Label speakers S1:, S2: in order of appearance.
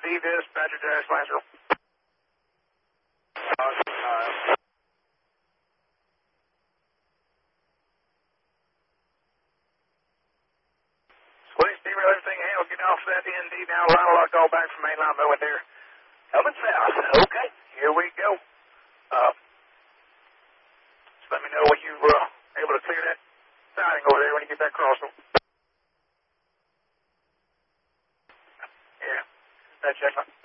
S1: Steve Dispatcher Dash Lancer. Squeeze, Steve, everything handled. Get off that ND now. Line lock all back from mainline moving there. Coming south. Okay, here we go. Just let me know when you're able to clear that siding over there when you get that crossing. Yeah, that check.